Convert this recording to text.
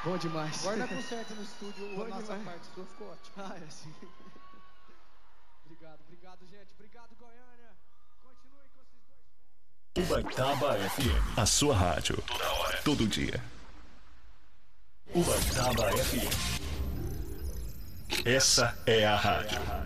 Bom demais. Guarda com certo no estúdio, Bom a nossa demais. parte sua ficou ótima. Ah, é sim. Obrigado, gente. Obrigado, Goiânia. Continuem com esses dois feras. Ubaitaba FM. A sua rádio. Toda hora. Todo dia. Ubaitaba FM. Essa é a rádio.